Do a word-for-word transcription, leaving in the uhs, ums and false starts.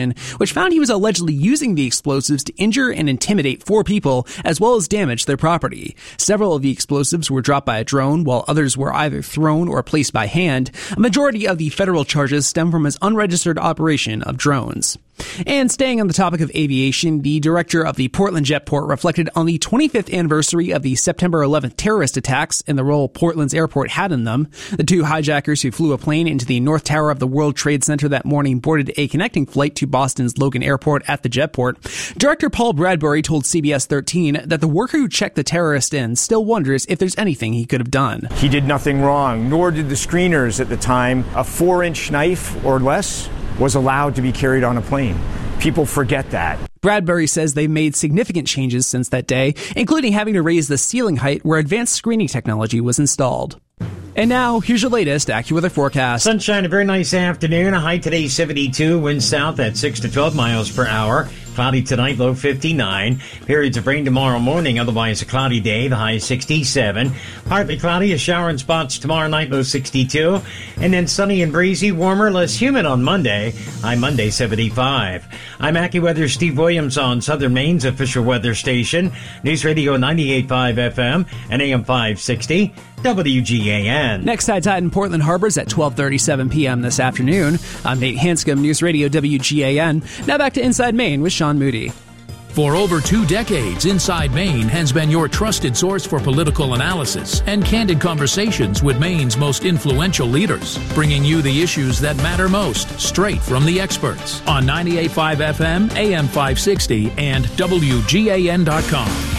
investigation, which found he was allegedly using the explosives to injure and intimidate four people, as well as damage their property. Several of the explosives were dropped by a drone, while others were either thrown or placed by hand. A majority of the federal charges stem from his unregistered operation of drones. And staying on the topic of aviation, the director of the Portland Jetport reflected on the twenty-fifth anniversary of the September eleventh terrorist attacks and the role Portland's airport had in them. The two hijackers who flew a plane into the North Tower of the World Trade Center that morning boarded a connecting flight to Boston's Logan Airport at the Jetport. Director Paul Bradbury told C B S thirteen that the worker who checked the terrorist in still wonders if there's anything he could have done. He did nothing wrong, nor did the screeners at the time. A four-inch knife or less was allowed to be carried on a plane. People forget that. Bradbury says they've made significant changes since that day, including having to raise the ceiling height where advanced screening technology was installed. And now, here's your latest AccuWeather forecast. Sunshine, a very nice afternoon. A high today, seventy-two. Wind south at six to twelve miles per hour. Cloudy tonight, low fifty-nine. Periods of rain tomorrow morning, otherwise a cloudy day, the high sixty-seven. Partly cloudy, a shower in spots tomorrow night, low sixty-two. And then sunny and breezy, warmer, less humid on Monday, high Monday, seventy-five. I'm AccuWeather Steve Williams on Southern Maine's official weather station, News Radio ninety-eight point five F M and A M five sixty. W G A N. Next high tide in Portland Harbors at twelve thirty-seven p.m. this afternoon. I'm Nate Hanscom, News Radio W G A N. Now back to Inside Maine with Sean Moody. For over two decades, Inside Maine has been your trusted source for political analysis and candid conversations with Maine's most influential leaders, bringing you the issues that matter most straight from the experts on ninety-eight point five F M, A M five sixty, and W G A N dot com.